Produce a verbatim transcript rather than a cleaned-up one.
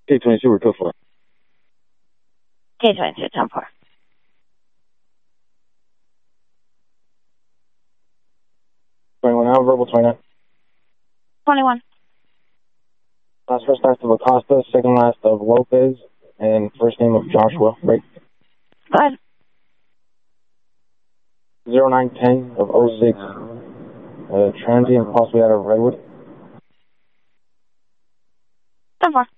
K twenty-two or two four. K twenty-two, ten four. twenty-one now, verbal twenty-nine. twenty-one. Last first last of Acosta, second last of Lopez, and first name of Joshua, right? Go ahead. zero nine ten of oh six, uh, transient, possibly out of Redwood. ten four.